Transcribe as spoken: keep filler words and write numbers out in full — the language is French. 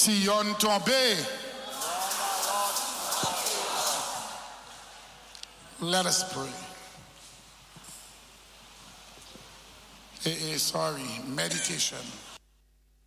Sion tombé. Let us pray. Eh, eh, sorry, meditation.